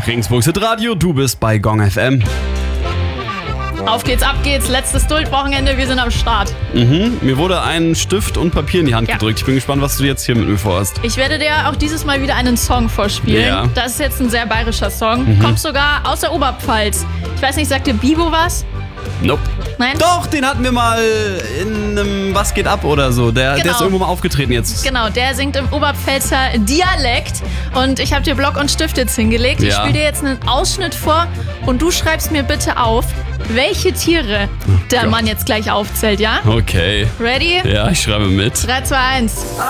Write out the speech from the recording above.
Regensburg Hit Radio, du bist bei Gong FM. Auf geht's, ab geht's. Letztes Duldwochenende, wir sind am Start. Mir wurde ein Stift und Papier in die Hand gedrückt. Ich bin gespannt, was du jetzt hier mit mir vorhast. Ich werde dir auch dieses Mal wieder einen Song vorspielen. Ja. Das ist jetzt ein sehr bayerischer Song. Kommt sogar aus der Oberpfalz. Ich weiß nicht, sagt dir Bibo was? Nope. Nein? Doch, den hatten wir mal in einem Was geht ab oder so. Der ist irgendwo mal aufgetreten jetzt. Genau, der singt im Oberpfälzer Dialekt. Und ich habe dir Block und Stift jetzt hingelegt. Ich Ja. spiele dir jetzt einen Ausschnitt vor und du schreibst mir bitte auf, welche Tiere der Gott. Mann jetzt gleich aufzählt, ja? Okay. Ready? Ja, ich schreibe mit. 3, 2, 1.